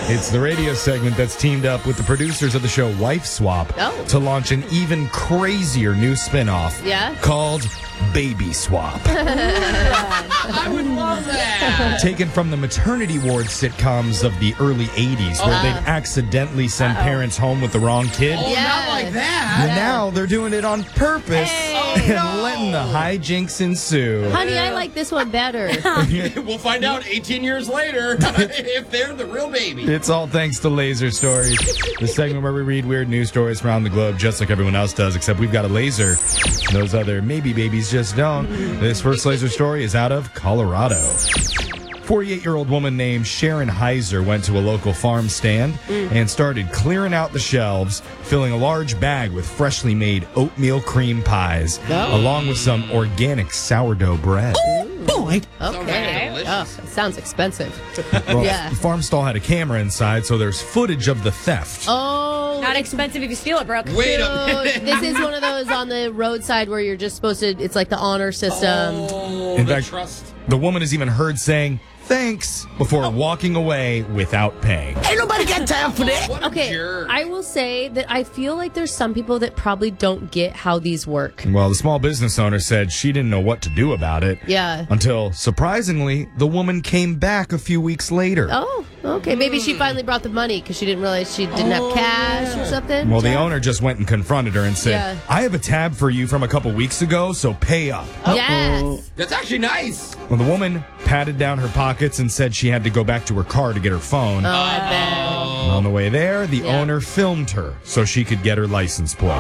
It's the radio segment that's teamed up with the producers of the show Wife Swap to launch an even crazier new spinoff called Baby Swap. I would love that. Taken from the maternity ward sitcoms of the early 80s where they'd accidentally send parents home with the wrong kid. Oh, not like that. And now they're doing it on purpose and letting the hijinks ensue. Honey, I like this one better. We'll find out 18 years later if they're the real baby. It's all thanks to Laser Stories, the segment where we read weird news stories from around the globe just like everyone else does, except we've got a laser. Those other maybe babies just don't. This first laser story is out of Colorado. 48-year-old woman named Sharon Heiser went to a local farm stand and started clearing out the shelves, filling a large bag with freshly made oatmeal cream pies, along with some organic sourdough bread. Okay. Delicious. Sounds expensive. Well, the farm stall had a camera inside, so there's footage of the theft. Oh. Not expensive if you steal it, bro. Wait a minute. This is one of those on the roadside where you're just supposed to, it's like the honor system. In fact, the woman is even heard saying, "Thanks," before walking away without paying. Ain't nobody got time for that. Okay, I will say that I feel like there's some people that probably don't get how these work. Well, the small business owner said she didn't know what to do about it. Yeah. Until, surprisingly, the woman came back a few weeks later. Oh, okay. Maybe she finally brought the money because she didn't realize she didn't have cash or something. Well, the owner just went and confronted her and said, Yeah. "I have a tab for you from a couple weeks ago, so pay up." Yes. That's actually nice. Well, the woman patted down her pockets and said she had to go back to her car to get her phone. Oh, I bet. And on the way there, the owner filmed her so she could get her license plate.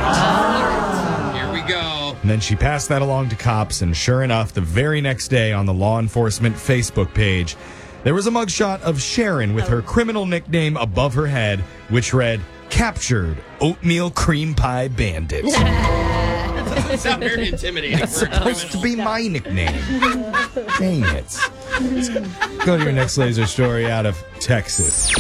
Here we go. And then she passed that along to cops, and sure enough, the very next day on the law enforcement Facebook page, there was a mugshot of Sharon with her criminal nickname above her head, which read, "Captured Oatmeal Cream Pie Bandit." Doesn't sound very intimidating. That's supposed to be my nickname. Dang it. Let's go to your next laser story out of Texas.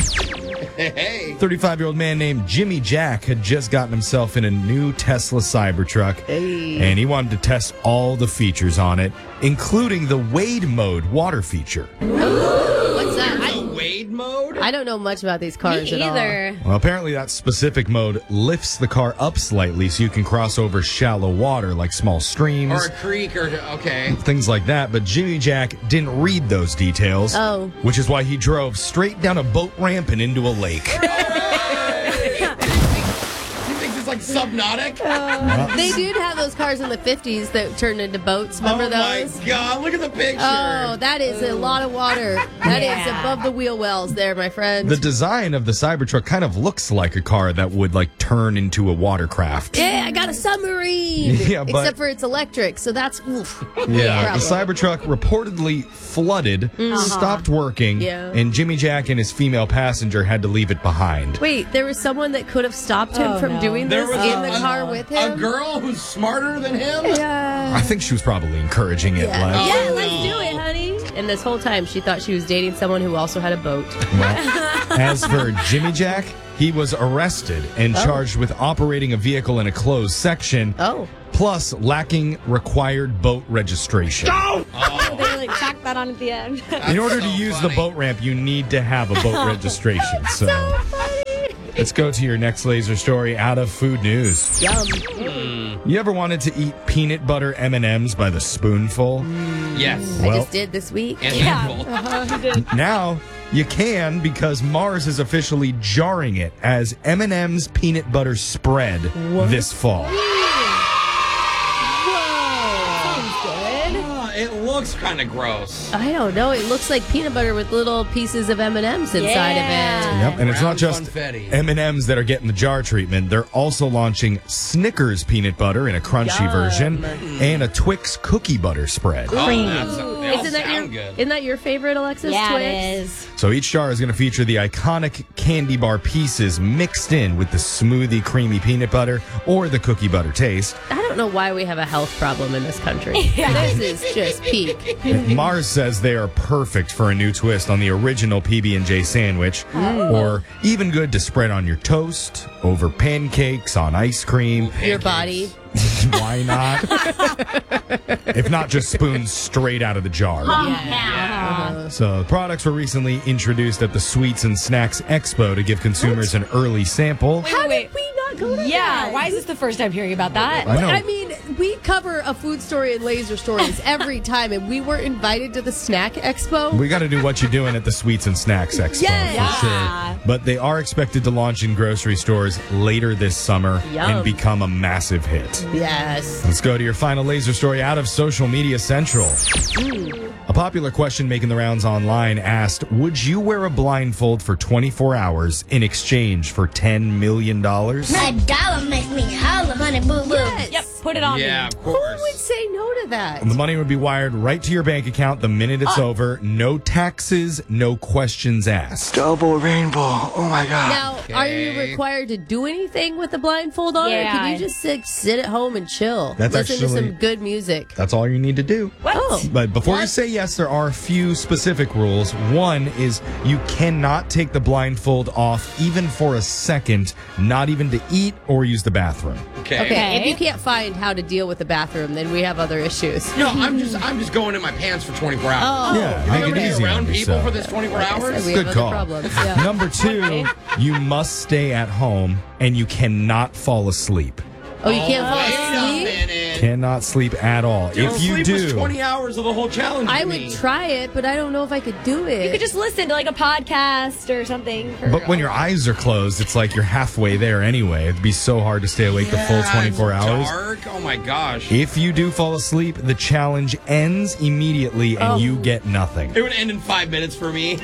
Hey. 35-year-old man named Jimmy Jack had just gotten himself in a new Tesla Cybertruck, and he wanted to test all the features on it, including the Wade mode water feature. What's that? Wade mode? I don't know much about these cars Me at all. either. Well, apparently that specific mode lifts the car up slightly so you can cross over shallow water like small streams. Or a creek or, okay. Things like that, but Jimmy Jack didn't read those details, which is why he drove straight down a boat ramp and into a lake. Like Subnautic? They did have those cars in the 50s that turned into boats. Remember those? Oh my God, look at the picture. Oh, that is a lot of water. That is above the wheel wells there, my friend. The design of the Cybertruck kind of looks like a car that would like turn into a watercraft. Yeah, I got a submarine. Yeah, but- except for it's electric, so that's oof. Yeah, the Cybertruck reportedly flooded, stopped working, and Jimmy Jack and his female passenger had to leave it behind. Wait, there was someone that could have stopped him from doing this in the car with him? A girl who's smarter than him? Yeah. I think she was probably encouraging it. Yeah, Like, yeah, let's do it, honey. And this whole time, she thought she was dating someone who also had a boat. Well, as for Jimmy Jack, he was arrested and charged with operating a vehicle in a closed section. Plus lacking required boat registration. They like tack that on at the end. In order to use the boat ramp, you need to have a boat registration. So let's go to your next laser story out of food news. Yum. You ever wanted to eat peanut butter M&Ms by the spoonful? Yes. I just did this week. And handful. Now you can, because Mars is officially jarring it as M&M's peanut butter spread this fall. It looks kind of gross. I don't know. It looks like peanut butter with little pieces of M&Ms inside of it. Yep, and it's not just M&Ms that are getting the jar treatment. They're also launching Snickers peanut butter in a crunchy version and a Twix cookie butter spread. Isn't that your favorite, Alexis? Yeah, Twix? it is. So each jar is going to feature the iconic candy bar pieces mixed in with the smoothie creamy peanut butter or the cookie butter taste. I don't don't know why we have a health problem in this country. This is just peak. Mars says they are perfect for a new twist on the original PB&J sandwich, or even good to spread on your toast, over pancakes, on ice cream. Your body. Why not? If not, just spoons straight out of the jar. So, products were recently introduced at the Sweets and Snacks Expo to give consumers an early sample. How did we not go to Yeah, that? why is this the first time hearing about that? I know. I mean, we cover a food story and laser stories every time, and we were invited to the Snack Expo. We got to do what you're doing at the Sweets and Snacks Expo Yes. for sure. But they are expected to launch in grocery stores later this summer Yum. and become a massive hit. Yes. Let's go to your final laser story out of Social Media Central. A popular question making the rounds online asked, would you wear a blindfold for 24 hours in exchange for $10 million? A dollar makes me holler, honey boo boo. Yes. Yep, put it on Yeah, me. of Who would course. say no to that? The money would be wired right to your bank account the minute it's over. No taxes, no questions asked. Double rainbow. Oh my god. Now, are you Okay. required to do anything with the blindfold on, or Yeah. can you just sit at home and chill? That's Listen to actually- some good music. That's all you need to do. Oh. But before you say yes, there are a few specific rules. One is you cannot take the blindfold off even for a second, not even to eat or use the bathroom. Okay. Okay, if you can't find how to deal with the bathroom, then we have other issues. No, I'm just going in my pants for 24 hours. Oh. Yeah, Am I make gonna it be easy on around people yourself. for this 24 Like I said, hours? we Good have call. other problems. Yeah. Number two, you must stay at home and you cannot fall asleep. Oh, you can't fall Wait a asleep? minute. Cannot sleep at all. Dude, If you sleep was do, 20 hours of the whole challenge. I for would me. try it, but I don't know if I could do it. You could just listen to like a podcast or something. but when your eyes are closed, it's like you're halfway there anyway. It'd be so hard to stay awake the full Yeah, 24 it's hours. Dark. Oh my gosh. If you do fall asleep, the challenge ends immediately and you get nothing. It would end in 5 minutes for me.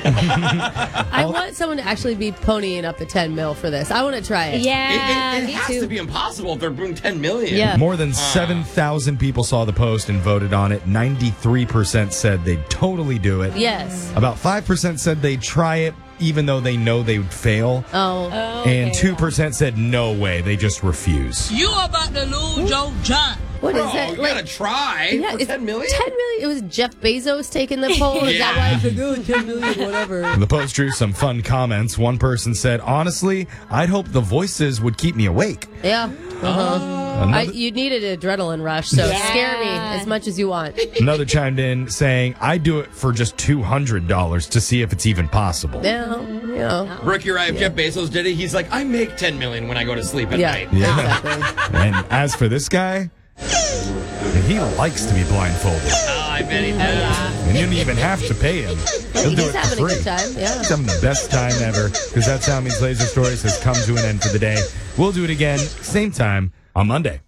I want someone to actually be ponying up the 10 mil for this. I want to try it. Yeah, it me has too. to be impossible if they're doing 10 million. Yeah. More than 7,000 people saw the post and voted on it. 93% said they'd totally do it. Yes. About 5% said they'd try it even though they know they would fail. Oh. And 2% said no way, they just refuse. You about to lose your job. What Bro, is that? you gotta try yeah, for it's 10 million? 10 million? It was Jeff Bezos taking the poll? Is that why it's like, oh, 10 million, whatever? The post drew some fun comments. One person said, honestly, I'd hope the voices would keep me awake. Yeah. Another, You needed an adrenaline rush, so scare me as much as you want. another chimed in saying, I'd do it for just $200 to see if it's even possible. Yeah, you know. Brooke, you're right. If Jeff Bezos did it, he's like, I make 10 million when I go to sleep at Yeah, night. Yeah. exactly. And as for this guy, he likes to be blindfolded. Oh, I bet he does. And you don't even have to pay him. He'll do He's it for having a free. good time, yeah. He's having the best time ever because That's How Means Laser Stories has come to an end for the day. We'll do it again, same time on Monday.